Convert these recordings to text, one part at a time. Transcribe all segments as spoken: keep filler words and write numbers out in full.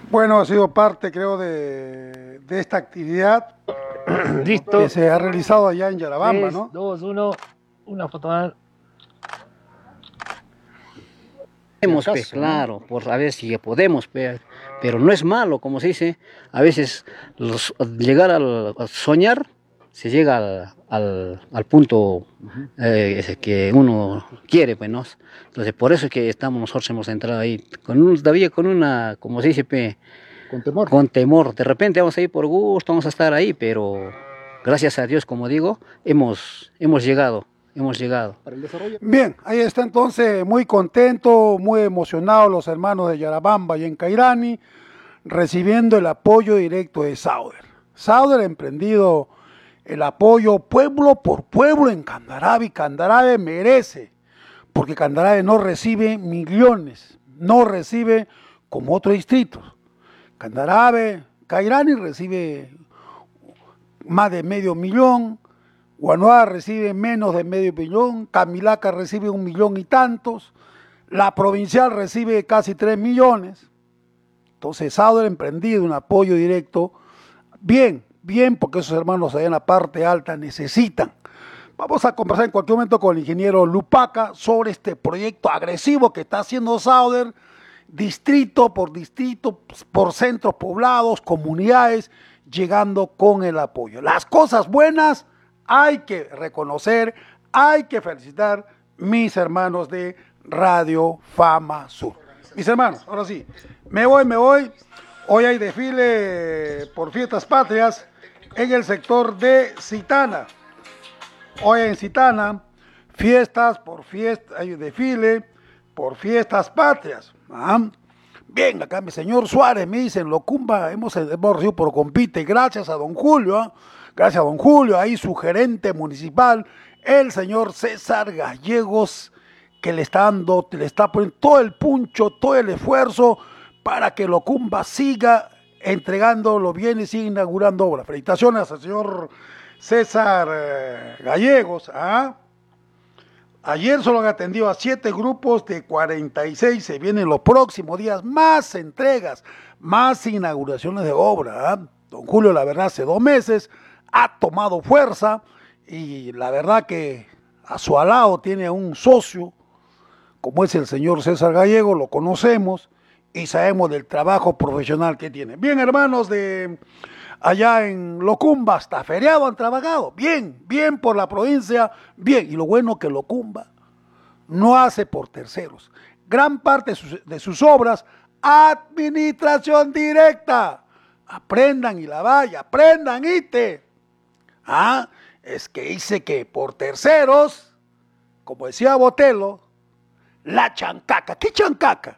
Bueno, ha sido parte, creo, de, de esta actividad Listo. que se ha realizado allá en Yarabamba, tres, ¿no? dos, uno, una foto más. Podemos, pe, claro, por a ver si podemos, pe, pero no es malo, como se dice. A veces los, llegar al, a soñar, se llega al, al, al punto eh, ese que uno quiere, pues, ¿no? Entonces, por eso es que estamos nosotros hemos entrado ahí, con un, todavía con una, como se dice, pe, Con temor. con temor. De repente vamos a ir por gusto, vamos a estar ahí, pero gracias a Dios, como digo, hemos, hemos llegado. Hemos llegado. Para el desarrollo. Bien, ahí está entonces muy contento, muy emocionado los hermanos de Yarabamba y en Cairani, recibiendo el apoyo directo de Sauder. Sauder ha emprendido el apoyo pueblo por pueblo en Candarave, y Candarave merece, porque Candarave no recibe millones, no recibe como otros distritos. Candarave, Cairani recibe más de medio millón, Guanoa recibe menos de medio millón, Camilaca recibe un millón y tantos, la provincial recibe casi tres millones. Entonces Sauder ha emprendido un apoyo directo, bien, bien, porque esos hermanos allá en la parte alta necesitan. Vamos a conversar en cualquier momento con el ingeniero Lupaca sobre este proyecto agresivo que está haciendo Sauder, distrito por distrito, por centros poblados, comunidades, llegando con el apoyo. Las cosas buenas hay que reconocer, hay que felicitar mis hermanos de Radio Fama Sur. Mis hermanos, ahora sí, me voy, me voy. Hoy hay desfile por fiestas patrias en el sector de Citana. Hoy en Citana, fiestas por fiestas, hay desfile por fiestas patrias. ¿Ah? Bien, acá mi señor Suárez me dicen, Locumba, hemos, hemos recibido por compite, gracias a don Julio, ¿eh? Gracias a don Julio, ahí su gerente municipal, el señor César Gallegos, que le está dando, le está poniendo todo el puncho, todo el esfuerzo para que Locumba siga entregando los bienes y siga inaugurando obras. Felicitaciones al señor César eh, Gallegos. ¿Ah? Ayer solo han atendido a siete grupos de cuarenta y seis, se vienen los próximos días más entregas, más inauguraciones de obra. ¿Ah? Don Julio, la verdad, hace dos meses ha tomado fuerza y la verdad que a su lado tiene a un socio, como es el señor César Gallego, lo conocemos y sabemos del trabajo profesional que tiene. Bien, hermanos de allá en Locumba, hasta feriado han trabajado, bien, bien por la provincia, bien, y lo bueno que Locumba no hace por terceros. Gran parte de sus, de sus obras, administración directa. Aprendan y la vaya, aprendan I T E. Ah, es que dice que por terceros, como decía Botelo, la chancaca. ¿Qué chancaca?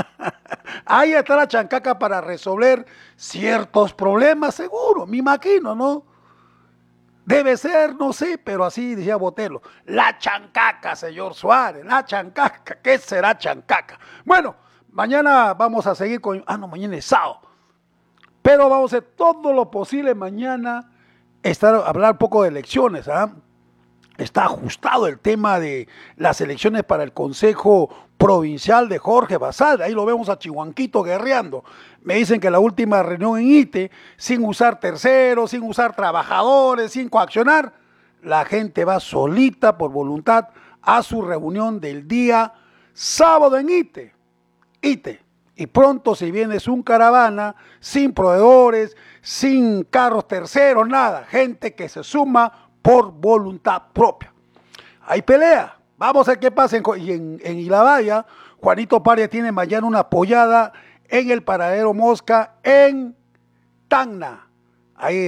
Ahí está la chancaca para resolver ciertos problemas, seguro, me imagino, ¿no? Debe ser, no sé, pero así decía Botelo. La chancaca, señor Suárez, la chancaca. ¿Qué será chancaca? Bueno, mañana vamos a seguir con... Ah, no, mañana es sábado. Pero vamos a hacer todo lo posible mañana, estar, hablar un poco de elecciones, ¿ah? Está ajustado el tema de las elecciones para el Consejo Provincial de Jorge Basadre. Ahí lo vemos a Chihuanquito guerreando. Me dicen que la última reunión en I T E, sin usar terceros, sin usar trabajadores, sin coaccionar, la gente va solita por voluntad a su reunión del día sábado en I T E. I T E. Y pronto si vienes un caravana, sin proveedores, sin carros terceros, nada. Gente que se suma por voluntad propia. Hay pelea. Vamos a ver qué pasa. En, y en, en Ilabaya, Juanito Paria tiene mañana una apoyada en el paradero Mosca en Tacna. Ahí